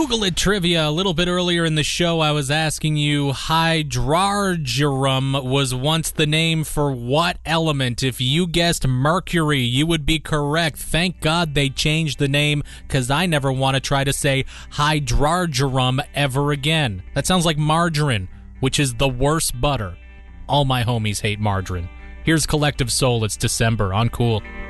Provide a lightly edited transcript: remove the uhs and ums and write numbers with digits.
Google it trivia. A little bit earlier in the show, I was asking you, hydrargyrum was once the name for what element? If you guessed mercury, you would be correct. Thank God they changed the name, because I never want to try to say hydrargyrum ever again. That sounds like margarine, which is the worst butter. All my homies hate margarine. Here's Collective Soul. It's December on Cool.